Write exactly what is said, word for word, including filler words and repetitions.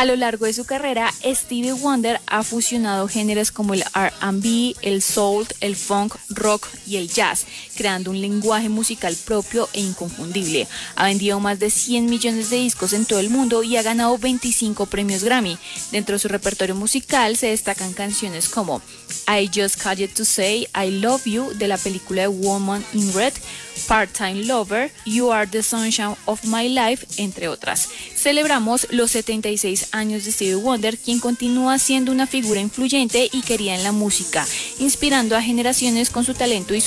A lo largo de su carrera, Stevie Wonder ha fusionado géneros como el R and B, el soul, el funk, rock y el jazz, creando un lenguaje musical propio e inconfundible. Ha vendido más de cien millones de discos en todo el mundo y ha ganado veinticinco premios Grammy. Dentro de su repertorio musical se destacan canciones como I Just Called to Say I Love You de la película Woman in Red, Part-Time Lover, You Are the Sunshine of My Life, entre otras. Celebramos los setenta y seis años de Stevie Wonder, quien continúa siendo una figura influyente y querida en la música, inspirando a generaciones con su talento y